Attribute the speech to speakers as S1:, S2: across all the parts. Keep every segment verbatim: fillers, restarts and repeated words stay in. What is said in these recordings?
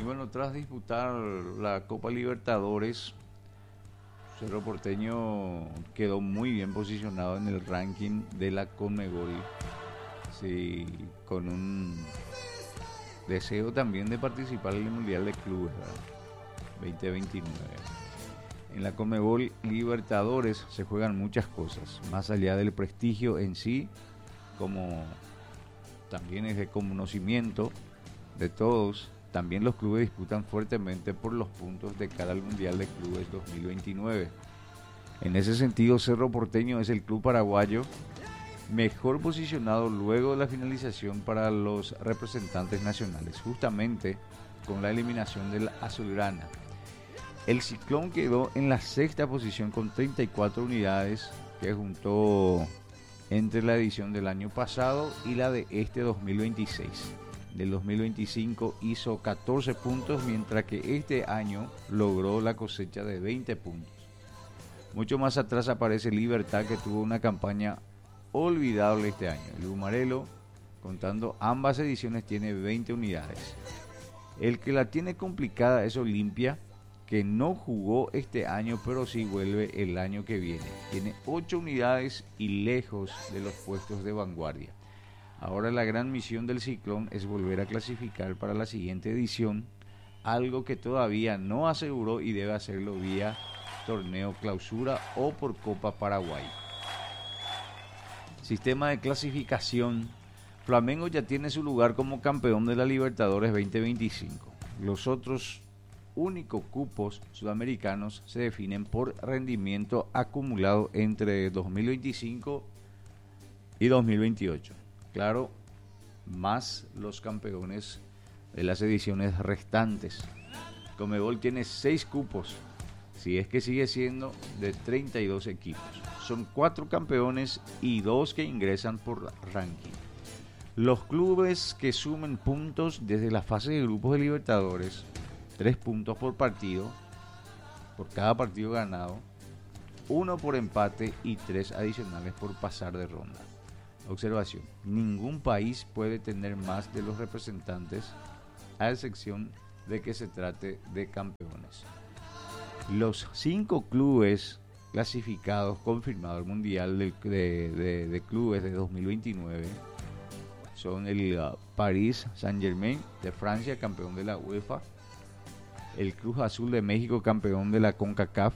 S1: bueno, tras disputar la Copa Libertadores, Cerro Porteño quedó muy bien posicionado en el ranking de la Conmebol, sí, con un deseo también de participar en el Mundial de Clubes, ¿verdad? veinte veintinueve. En la Conmebol Libertadores se juegan muchas cosas, más allá del prestigio en sí, como también es de conocimiento de todos. También los clubes disputan fuertemente por los puntos de cara al Mundial de Clubes dos mil veintinueve. En ese sentido, Cerro Porteño es el club paraguayo mejor posicionado luego de la finalización para los representantes nacionales, justamente con la eliminación del Azulgrana. El Ciclón quedó en la sexta posición con treinta y cuatro unidades, que juntó entre la edición del año pasado y la de este dos mil veintiséis. Del dos mil veinticinco hizo catorce puntos, mientras que este año logró la cosecha de veinte puntos. Mucho más atrás aparece Libertad, que tuvo una campaña olvidable este año. El Humarelo, contando ambas ediciones, tiene veinte unidades. El que la tiene complicada es Olimpia, que no jugó este año, pero sí vuelve el año que viene. Tiene ocho unidades y lejos de los puestos de vanguardia. Ahora la gran misión del Ciclón es volver a clasificar para la siguiente edición, algo que todavía no aseguró y debe hacerlo vía torneo clausura o por Copa Paraguay. Sistema de clasificación. Flamengo ya tiene su lugar como campeón de la Libertadores veinte veinticinco. Los otros únicos cupos sudamericanos se definen por rendimiento acumulado entre dos mil veinticinco y dos mil veintiocho. Claro, más los campeones de las ediciones restantes. Conmebol tiene seis cupos, si es que sigue siendo de treinta y dos equipos. Son cuatro campeones y dos que ingresan por ranking. Los clubes que sumen puntos desde la fase de grupos de Libertadores, tres puntos por partido, por cada partido ganado, uno por empate y tres adicionales por pasar de ronda. Observación: ningún país puede tener más de los representantes, a excepción de que se trate de campeones. Los cinco clubes clasificados confirmados al Mundial de, de, de, de Clubes de dos mil veintinueve son el uh, Paris Saint-Germain de Francia, campeón de la UEFA, el Cruz Azul de México, campeón de la CONCACAF,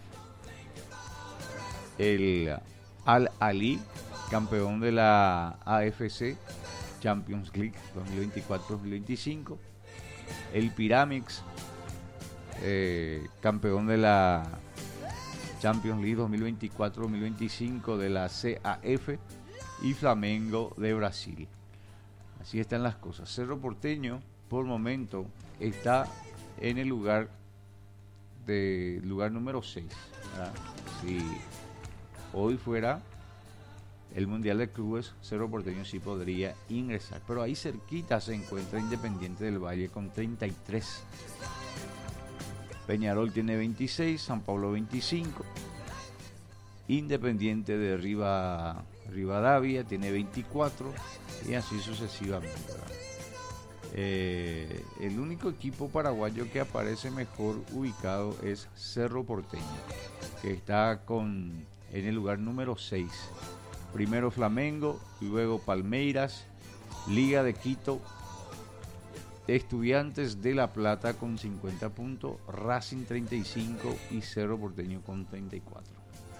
S1: el uh, Al-Ahly, campeón de la A F C Champions League dos mil veinticuatro dos mil veinticinco, el Pyramix, eh, campeón de la Champions League dos mil veinticuatro dos mil veinticinco de la C A F, y Flamengo de Brasil. Así están las cosas. Cerro Porteño, por momento, está en el lugar de lugar número seis. ¿verdad? Si hoy fuera el Mundial de Clubes, Cerro Porteño sí podría ingresar, pero ahí cerquita se encuentra Independiente del Valle con treinta y tres. Peñarol tiene veintiséis, San Pablo veinticinco, Independiente de Riva, Rivadavia tiene veinticuatro y así sucesivamente. Eh, el único equipo paraguayo que aparece mejor ubicado es Cerro Porteño, que está con, en el lugar número seis. Primero Flamengo, luego Palmeiras, Liga de Quito, Estudiantes de La Plata con cincuenta puntos, Racing treinta y cinco y Cerro Porteño con treinta y cuatro.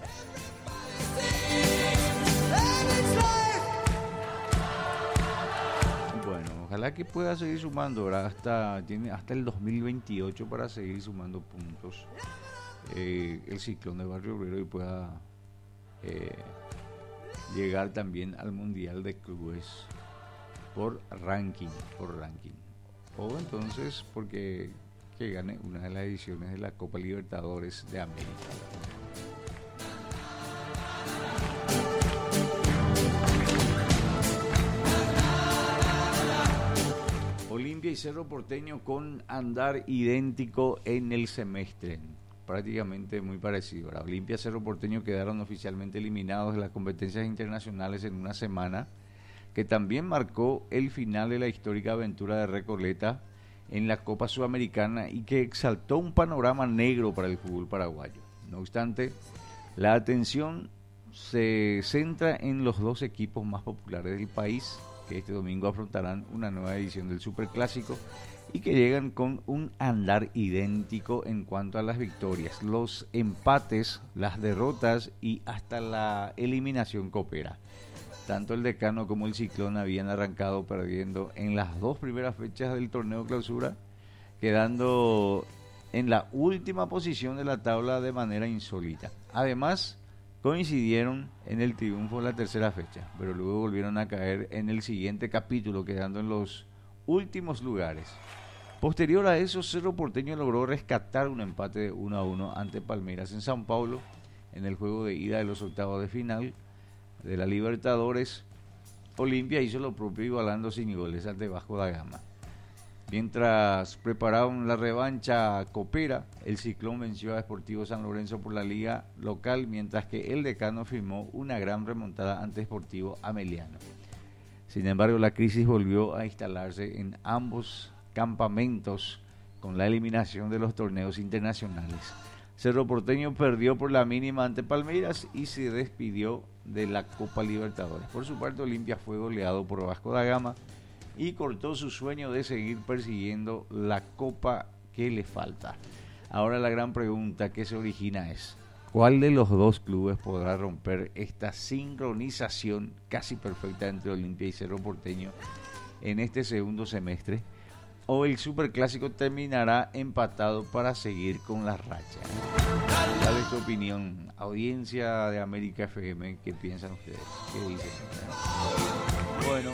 S1: Bueno, ojalá que pueda seguir sumando, ¿verdad? Hasta, tiene hasta el dos mil veintiocho para seguir sumando puntos eh, el Ciclón de Barrio Obrero y pueda eh, llegar también al Mundial de Clubes por ranking, por ranking. O entonces porque que gane una de las ediciones de la Copa Libertadores de América. Olimpia y Cerro Porteño con andar idéntico en el semestre, prácticamente muy parecido. ¿verdad? Olimpia y Cerro Porteño quedaron oficialmente eliminados de las competencias internacionales en una semana que también marcó el final de la histórica aventura de Recoleta en la Copa Sudamericana y que exaltó un panorama negro para el fútbol paraguayo. No obstante, la atención se centra en los dos equipos más populares del país, que este domingo afrontarán una nueva edición del Superclásico y que llegan con un andar idéntico en cuanto a las victorias, los empates, las derrotas y hasta la eliminación copera. Tanto el Decano como el Ciclón habían arrancado perdiendo en las dos primeras fechas del torneo Clausura, quedando en la última posición de la tabla de manera insólita. Además, coincidieron en el triunfo en la tercera fecha, pero luego volvieron a caer en el siguiente capítulo, quedando en los últimos lugares. Posterior a eso, Cerro Porteño logró rescatar un empate de uno a uno ante Palmeiras en São Paulo, en el juego de ida de los octavos de final de la Libertadores. Olimpia hizo lo propio igualando sin goles ante Vasco da Gama. Mientras preparaban la revancha copera, el Ciclón venció a Sportivo San Lorenzo por la liga local, mientras que el Decano firmó una gran remontada ante Sportivo Ameliano. Sin embargo, la crisis volvió a instalarse en ambos campamentos con la eliminación de los torneos internacionales. Cerro Porteño perdió por la mínima ante Palmeiras y se despidió de la Copa Libertadores. Por su parte, Olimpia fue goleado por Vasco da Gama y cortó su sueño de seguir persiguiendo la Copa que le falta. Ahora la gran pregunta que se origina es: ¿cuál de los dos clubes podrá romper esta sincronización casi perfecta entre Olimpia y Cerro Porteño en este segundo semestre? ¿O el Superclásico terminará empatado para seguir con la racha? ¿Cuál es tu opinión, audiencia de América F M? ¿Qué piensan ustedes? ¿Qué dicen? Bueno,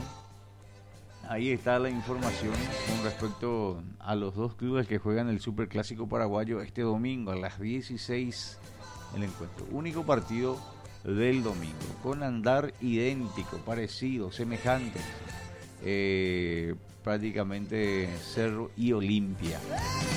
S1: ahí está la información con respecto a los dos clubes que juegan el Superclásico paraguayo este domingo a las dieciséis. El encuentro, único partido del domingo, con andar idéntico, parecido, semejante. Eh, prácticamente Cerro y Olimpia.